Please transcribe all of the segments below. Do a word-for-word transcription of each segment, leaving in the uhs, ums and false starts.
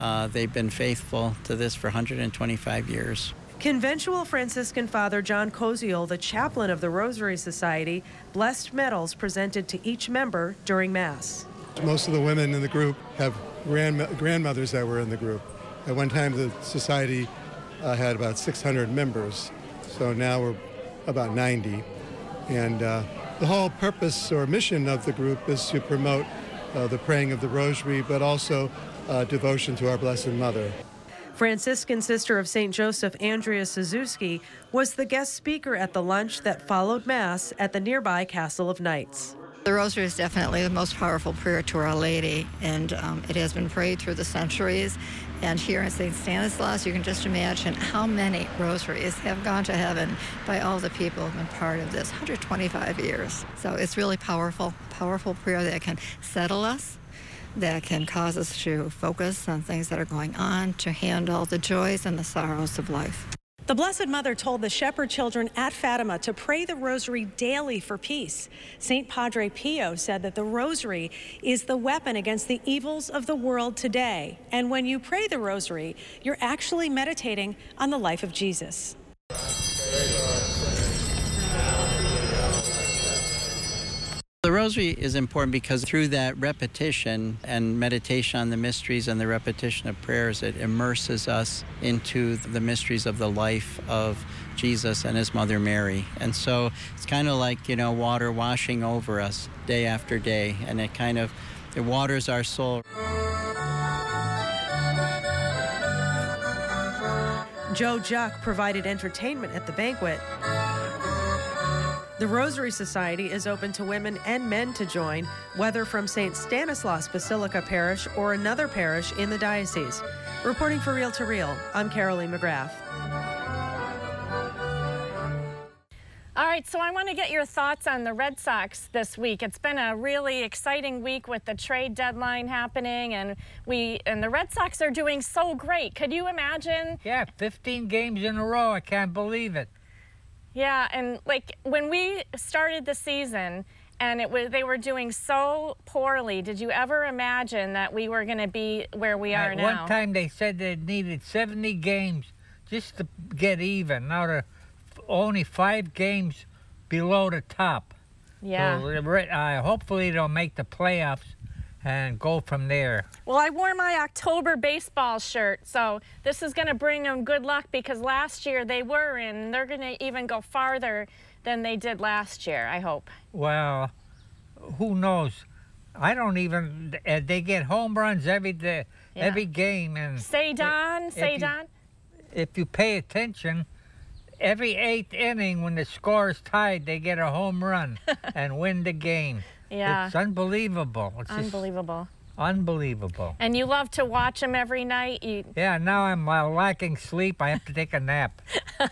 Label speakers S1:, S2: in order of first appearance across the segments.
S1: Uh, they've been faithful to this for one hundred twenty-five years.
S2: Conventual Franciscan Father John Koziol, the chaplain of the Rosary Society, blessed medals presented to each member during Mass.
S3: Most of the women in the group have grand, grandmothers that were in the group. At one time, the society uh, had about six hundred members, so now we're about ninety. And uh, the whole purpose or mission of the group is to promote uh, the praying of the Rosary, but also uh, devotion to our Blessed Mother.
S2: Franciscan Sister of Saint Joseph, Andrea Suzuki, was the guest speaker at the lunch that followed Mass at the nearby Castle of Knights.
S4: The Rosary is definitely the most powerful prayer to Our Lady, and um, it has been prayed through the centuries. And here in Saint Stanislaus, you can just imagine how many rosaries have gone to heaven by all the people who have been part of this, one hundred twenty-five years. So it's really powerful, powerful prayer that can settle us, that can cause us to focus on things that are going on, to handle the joys and the sorrows of life.
S5: The Blessed Mother told the shepherd children at Fatima to pray the Rosary daily for peace. Saint Padre Pio said that the Rosary is the weapon against the evils of the world today. And when you pray the Rosary, you're actually meditating on the life of Jesus.
S1: The Rosary is important because through that repetition and meditation on the mysteries and the repetition of prayers, it immerses us into the mysteries of the life of Jesus and his mother Mary. And so it's kind of like, you know, water washing over us day after day, and it kind of, it waters our soul.
S2: Joe Juck provided entertainment at the banquet. The Rosary Society is open to women and men to join, whether from Saint Stanislaus Basilica Parish or another parish in the diocese. Reporting for Reel to Reel, I'm Carolee McGrath.
S6: All right, so I want to get your thoughts on the Red Sox this week. It's been a really exciting week with the trade deadline happening, and we and the Red Sox are doing so great. Could you imagine?
S7: Yeah, fifteen games in a row. I can't believe it.
S6: Yeah, and like when we started the season and it was they were doing so poorly, did you ever imagine that we were going to be where we are
S7: At
S6: now?
S7: one time they said they needed seventy games just to get even. Now they're only five games below the top.
S6: Yeah.
S7: So uh, hopefully they'll make the playoffs and go from there.
S6: Well, I wore my October baseball shirt, so this is going to bring them good luck because last year they were in, and they're going to even go farther than they did last year, I hope.
S7: Well, who knows? I don't even, uh, they get home runs every day,
S6: Yeah.
S7: every game. And
S6: Say Don,
S7: if
S6: say
S7: you-
S6: Don.
S7: If you pay attention, every eighth inning when the score is tied, they get a home run and win the game.
S6: Yeah.
S7: It's unbelievable. It's
S6: Unbelievable.
S7: Just unbelievable.
S6: And you love to watch them every night. You...
S7: Yeah, now I'm uh, lacking sleep. I have to take a nap.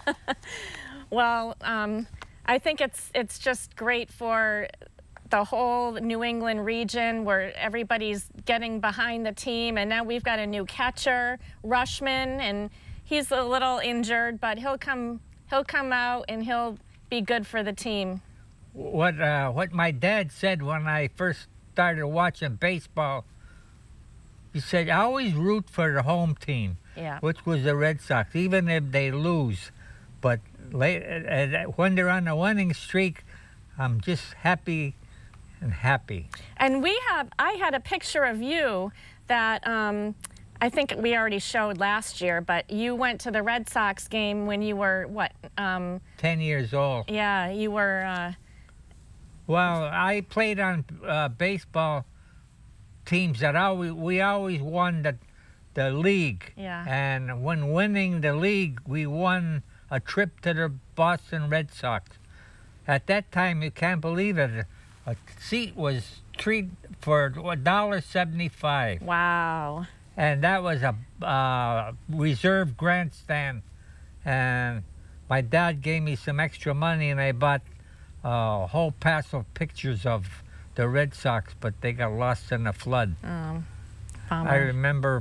S6: Well, um, I think it's it's just great for the whole New England region where everybody's getting behind the team. And now we've got a new catcher, Rushman, and he's a little injured, but he'll come he'll come out and he'll be good for the team.
S7: What uh, what my dad said when I first started watching baseball, he said, I always root for the home team,
S6: Yeah.
S7: which was the Red Sox, even if they lose. But late, uh, when they're on a winning streak, I'm just happy and happy.
S6: And we have, I had a picture of you that um, I think we already showed last year, but you went to the Red Sox game when you were, what? Um,
S7: Ten years old.
S6: yeah, you were... Uh,
S7: Well, I played on uh, baseball teams that always we always won the the league.
S6: Yeah.
S7: And when winning the league, we won a trip to the Boston Red Sox. At that time, you can't believe it. A seat was three for a dollar seventy-five,
S6: wow.
S7: and that was a uh, reserve grandstand. And my dad gave me some extra money, and I bought a whole pass of pictures of the Red Sox, but they got lost in the flood.
S6: Um,
S7: I remember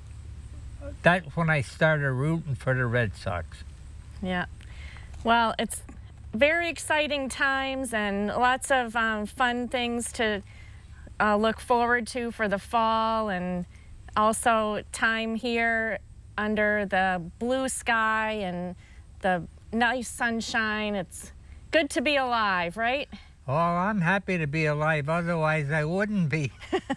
S7: that's when I started rooting for the Red Sox.
S6: Yeah. Well, it's very exciting times and lots of um, fun things to uh, look forward to for the fall. And also time here under the blue sky and the nice sunshine. It's good to be alive, right?
S7: Oh, I'm happy to be alive, otherwise I wouldn't be.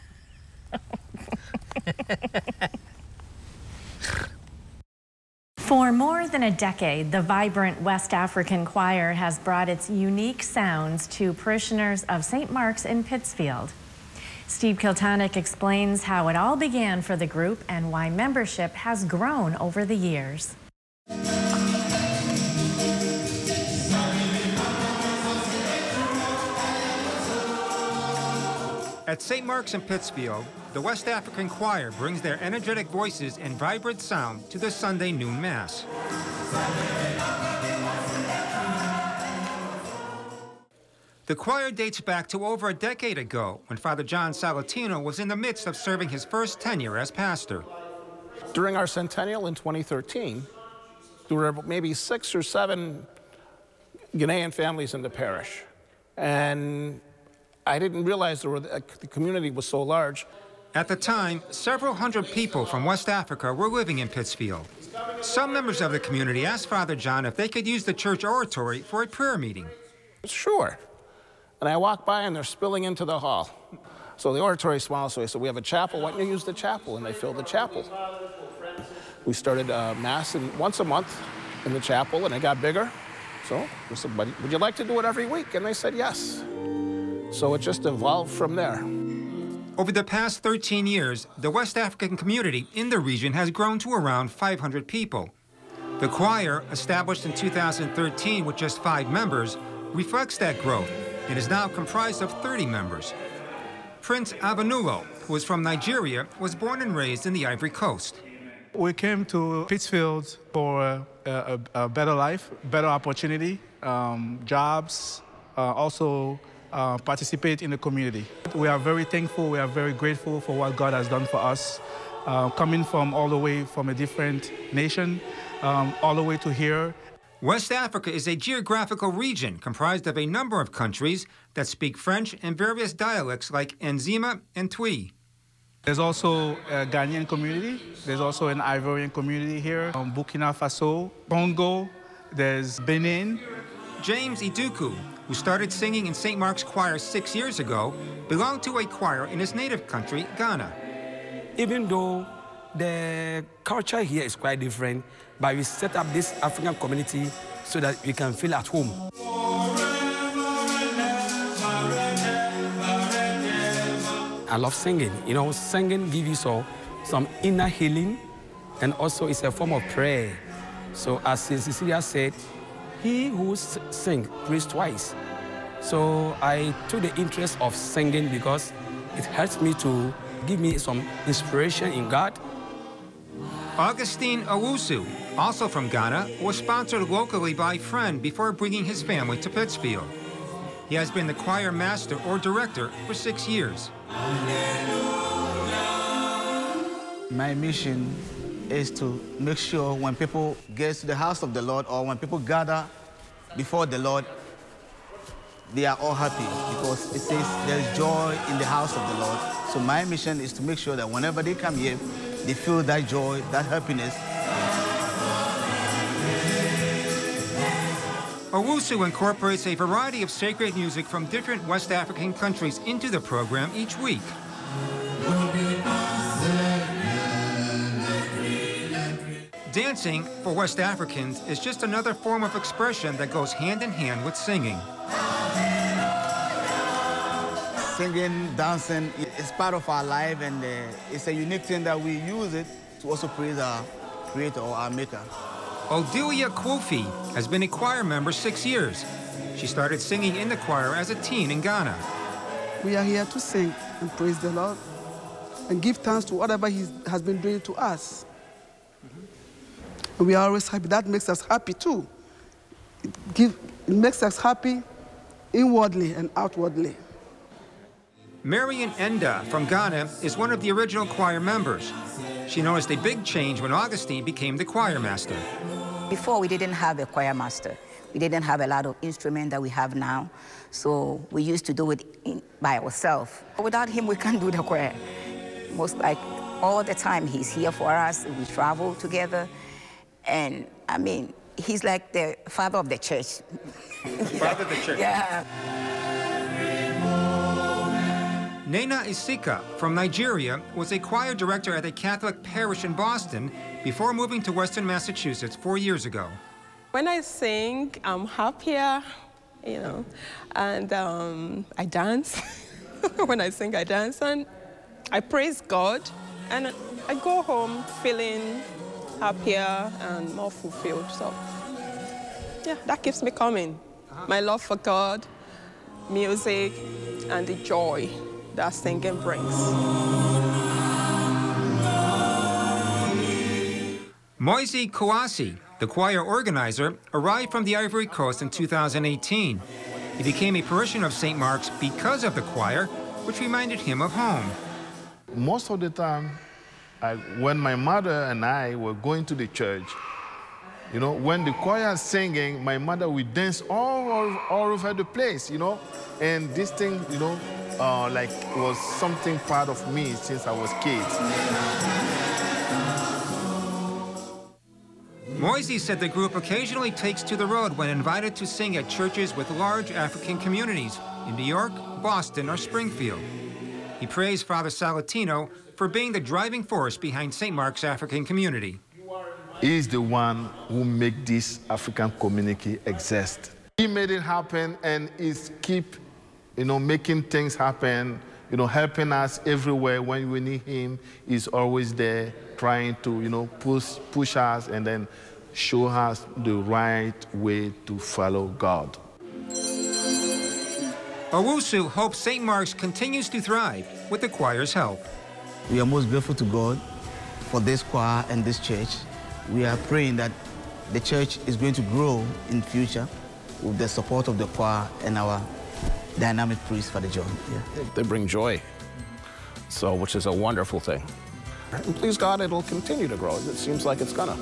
S8: For more than a decade, the vibrant West African Choir has brought its unique sounds to parishioners of Saint Mark's in Pittsfield. Steve Kiltonick explains how it all began for the group and why membership has grown over the years.
S9: At Saint Mark's in Pittsfield, the West African Choir brings their energetic voices and vibrant sound to the Sunday noon Mass. The choir dates back to over a decade ago when Father John Salatino was in the midst of serving his first tenure as pastor.
S10: During our centennial in twenty thirteen, there were maybe six or seven Ghanaian families in the parish. And I didn't realize there were, the community was so large.
S9: At the time, several hundred people from West Africa were living in Pittsfield. Some members of the community asked Father John if they could use the church oratory for a prayer meeting.
S10: Sure. And I walked by and they're spilling into the hall. So the oratory smiled, so I said, we have a chapel, why don't you use the chapel? And they filled the chapel. We started uh, Mass in, once a month in the chapel, and it got bigger. So we said, would you like to do it every week? And they said yes. So it just evolved from there.
S9: Over the past thirteen years, the West African community in the region has grown to around five hundred people. The choir, established in two thousand thirteen with just five members, reflects that growth and is now comprised of thirty members. Prince Abanulo, who is from Nigeria, was born and raised in the Ivory Coast.
S11: We came to Pittsfield for a, a, a better life, better opportunity, um, jobs, uh, also Uh, participate in the community. We are very thankful, we are very grateful for what God has done for us. Uh, coming from all the way from a different nation, um, all the way to here.
S9: West Africa is a geographical region comprised of a number of countries that speak French and various dialects like Nzima and Twi.
S11: There's also a Ghanaian community, there's also an Ivorian community here, um, Burkina Faso, Congo, there's Benin.
S9: James Iduku, who started singing in Saint Mark's Choir six years ago, belonged to a choir in his native country, Ghana.
S12: Even though the culture here is quite different, but we set up this African community so that we can feel at home. I love singing. You know, singing gives you so, some inner healing, and also it's a form of prayer. So as Cecilia said, he who sings prays twice. So I took the interest of singing because it helps me to give me some inspiration in God.
S9: Augustine Owusu, also from Ghana, was sponsored locally by a friend before bringing his family to Pittsfield. He has been the choir master or director for six years.
S13: My mission is to make sure when people get to the house of the Lord or when people gather before the Lord, they are all happy because it says there is joy in the house of the Lord. So my mission is to make sure that whenever they come here, they feel that joy, that happiness.
S9: Owusu incorporates a variety of sacred music from different West African countries into the program each week. Dancing, for West Africans, is just another form of expression that goes hand in hand with singing.
S13: Singing, dancing is part of our life, and uh, it's a unique thing that we use it to also praise our Creator or our Maker.
S9: Odilia Kwofi has been a choir member six years. She started singing in the choir as a teen in Ghana.
S14: We are here to sing and praise the Lord and give thanks to whatever He has been doing to us. And we are always happy. That makes us happy too. It, give, it makes us happy inwardly and outwardly.
S9: Marian Enda from Ghana is one of the original choir members. She noticed a big change when Augustine became the choir master.
S15: Before, we didn't have a choir master. We didn't have a lot of instruments that we have now. So we used to do it in, by ourselves. Without him, we can't do the choir. Most like all the time. He's here for us. We travel together. And, I mean, he's like the father of the church.
S9: Father of the church.
S15: Yeah.
S9: Nena Isika from Nigeria was a choir director at a Catholic parish in Boston before moving to Western Massachusetts four years ago.
S16: When I sing, I'm happier, you know, and um, I dance. When I sing, I dance, and I praise God, and I go home feeling happier and more fulfilled. So, yeah, that keeps me coming. My love for God, music, and the joy that singing brings.
S9: Moise Kouassi, the choir organizer, arrived from the Ivory Coast in two thousand eighteen. He became a parishioner of Saint Mark's because of the choir, which reminded him of home.
S17: Most of the time, I, when my mother and I were going to the church, you know, when the choir is singing, my mother would dance all, all, all over the place, you know, and this thing, you know, uh, like was something part of me since I was kid.
S9: Moise said the group occasionally takes to the road when invited to sing at churches with large African communities in New York, Boston, or Springfield. He praised Father Salatino for being the driving force behind Saint Mark's African community.
S17: He is the one who made this African community exist. He made it happen and is keep, you know, making things happen, you know, helping us everywhere when we need him. He's always there trying to, you know, push, push us and then show us the right way to follow God.
S9: Owusu hopes Saint Mark's continues to thrive with the choir's help.
S13: We are most grateful to God for this choir and this church. We are praying that the church is going to grow in future with the support of the choir and our dynamic priest, Father John. Yeah.
S10: They bring joy, so which is a wonderful thing. And please God, it'll continue to grow. It seems like it's gonna.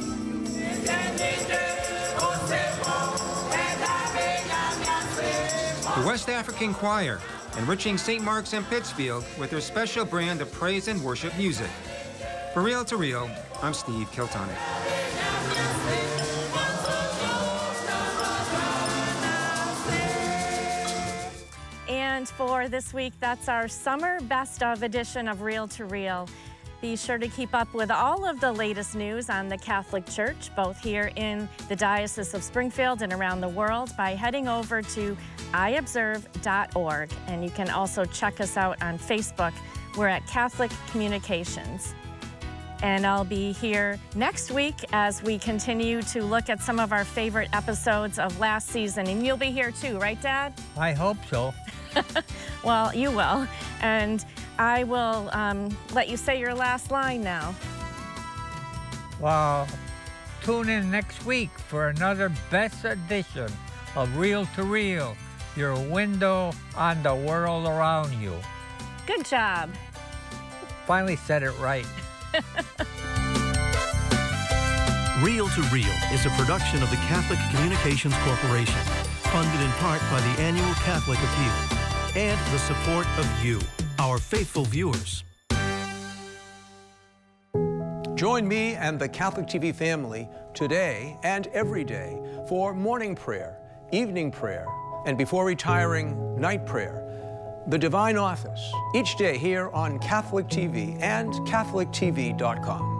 S9: The West African Choir, enriching Saint Mark's and Pittsfield with their special brand of praise and worship music. For Real to Real, I'm Steve Kiltonic.
S6: And for this week, that's our summer best of edition of Real to Real. Be sure to keep up with all of the latest news on the Catholic Church, both here in the Diocese of Springfield and around the world, by heading over to i observe dot org. And you can also check us out on Facebook. We're at Catholic Communications. And I'll be here next week as we continue to look at some of our favorite episodes of last season. And you'll be here too, right, Dad?
S7: I hope so.
S6: Well, you will. And I will um, let you say your last line now.
S7: Well, tune in next week for another best edition of Real to Real, your window on the world around you.
S6: Good job.
S7: Finally said it right.
S18: Real to Real is a production of the Catholic Communications Corporation, funded in part by the annual Catholic Appeal and the support of you, our faithful viewers.
S19: Join me and the Catholic T V family today and every day for morning prayer, evening prayer, and before retiring, night prayer. The Divine Office, each day here on Catholic T V and Catholic T V dot com.